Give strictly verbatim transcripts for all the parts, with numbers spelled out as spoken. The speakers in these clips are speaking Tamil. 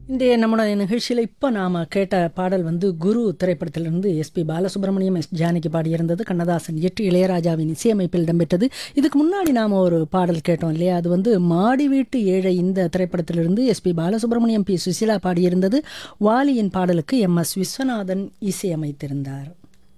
இன்றைய நம்முடைய நிகழ்ச்சியில் இப்போ நாம் கேட்ட பாடல் வந்து குரு திரைப்படத்திலிருந்து எஸ்பி பாலசுப்ரமணியம் எஸ் ஜானகி பாடியிருந்தது. கண்ணதாசன் இயற்றி இளையராஜாவின் இசையமைப்பில் இடம்பெற்றது. இதுக்கு முன்னாடி நாம் ஒரு பாடல் கேட்டோம் இல்லையா, அது வந்து மாடி வீட்டு ஏழை இந்த திரைப்படத்திலிருந்து எஸ்பி பாலசுப்ரமணியம் பி சுசிலா பாடியிருந்தது. வாலியின் பாடலுக்கு எம் எஸ் விஸ்வநாதன் இசையமைத்திருந்தார்.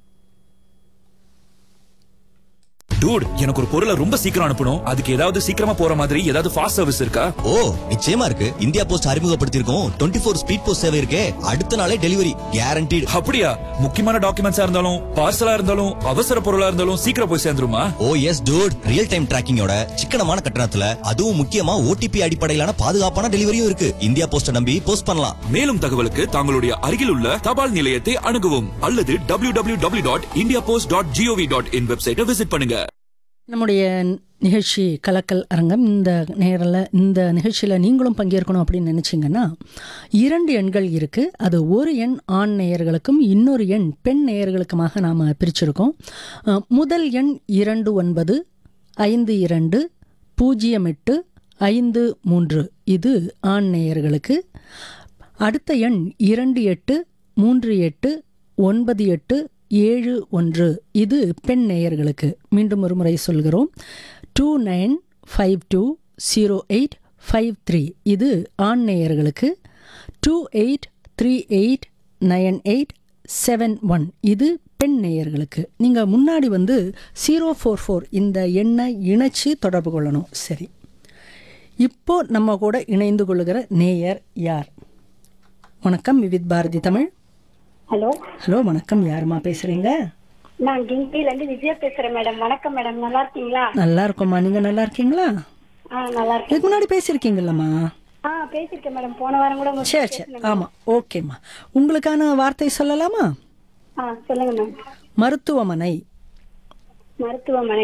டூட், எனக்கு ஒரு பொருளை ரொம்ப சீக்கிரம் அனுப்பணும். அதுக்கு ஏதாவது சீக்கிரமா போற மாதிரி ஏதாவது ஃபாஸ்ட் சர்வீஸ் இருக்கா? ஓ, நிச்சயமா இருக்கு. India post அறிமுகப்படுத்தியிருக்கோம் twenty four speed post சேவை இருக்கே. அடுத்த நாளே டெலிவரி கேரண்டீடு. அப்படியா? முக்கியமான டாக்குமெண்ட்ஸா இருந்தாலும் பார்சலா இருந்தாலும் அவசர பொருளா இருந்தாலும் சீக்கிரம் போய் சேர்ந்துருமா? ஓ எஸ் டூட், ரியல் டைம் டிராக்கிங்கோட சிக்கனமான கட்டணத்துல, அதுவும் முக்கியமா ஓடிபி அடிப்படையிலான பாதுகாப்பான டெலிவரியும் இருக்கு. இந்தியா போஸ்ட நம்பி போஸ்ட் பண்ணலாம். மேலும் தகவலுக்கு தங்களுடைய அருகில் உள்ள தபால் நிலையத்தை அணுகவும் அல்லது W W W dot India post dot gov dot in வெப்சைட்டை விசிட் பண்ணுங்க. நம்முடைய நிகழ்ச்சி கலக்கல் அரங்கம். இந்த நேரில் இந்த நிகழ்ச்சியில் நீங்களும் பங்கேற்கணும் அப்படின்னு நினச்சிங்கன்னா இரண்டு எண்கள் இருக்குது. அது ஒரு எண் ஆண் நேயர்களுக்கும் இன்னொரு எண் பெண் நேயர்களுக்குமாக நாம் பிரிச்சிருக்கோம். முதல் எண் இரண்டு ஒன்பது ஐந்து இரண்டு பூஜ்ஜியம் எட்டு ஐந்து மூன்று, இது ஆண் நேயர்களுக்கு. அடுத்த எண் இரண்டு எட்டு மூன்று எட்டு ஒன்பது எட்டு ஏழு ஒன்று, இது பெண் நேயர்களுக்கு. மீண்டும் ஒரு முறை சொல்கிறோம். Two nine five two zero eight five three, இது ஆண் நேயர்களுக்கு. Two eight three eight nine eight seven one, இது பெண் நேயர்களுக்கு. நீங்கள் முன்னாடி வந்து ஜீரோ ஃபோர் ஃபோர் இந்த எண்ணை இணைச்சி தொடர்பு கொள்ளணும். சரி, இப்போ நம்ம கூட இணைந்து கொள்ளுகிற நேயர் யார்? வணக்கம், விவித் பாரதி தமிழ். ஹலோ ஹலோ வணக்கம், யாருமா பேசுறீங்க? நான் கிண்டில இருந்து விஜயா பேசுறேன் மேடம். வணக்கம் மேடம், நல்லா இருக்கீங்களா? நல்லா இருக்கோம்மா, நீங்க நல்லா இருக்கீங்களா? ஆ நல்லா இருக்கேன். இதுக்கு முன்னாடி பேசியிருக்கீங்கல்லம்மா? ஆ பேசியிருக்கேன் மேடம், போன வாரம் கூட உங்க சரி சரி, ஆமா, ஓகேம்மா. உங்களுக்கான வார்த்தை சொல்லலாமா? ஆ சொல்லுங்க மேம். மருத்துவமனை. மருத்துவமனை.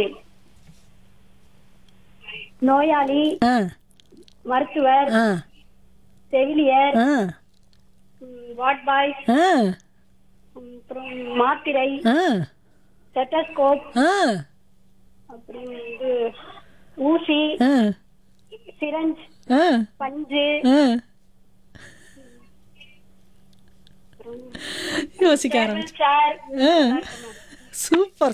நோயாளி, ஆ மருத்துவர், ஆ செவிலியர், ஆ வார்ட் பாய், ஆ அப்புறம் மாத்திரை, ஆ ஸ்டெத்தஸ்கோப், ஆ அப்புறம் இது ஊசி, ஆ சிரஞ்ச், ஆ பஞ்சு, ஆ யோசிக்க ஆரம்பிச்சு. சேர். சூப்பர்